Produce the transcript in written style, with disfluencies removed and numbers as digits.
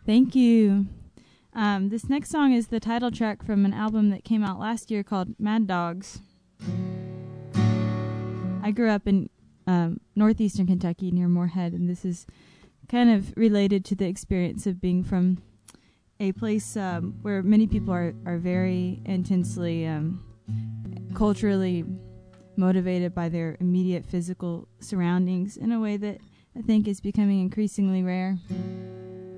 Thank you. This next song is the title track from an album that came out last year called Mad Dogs. I grew up in northeastern Kentucky near Moorhead, and this is kind of related to the experience of being from a place where many people are very intensely culturally motivated by their immediate physical surroundings in a way that I think is becoming increasingly rare.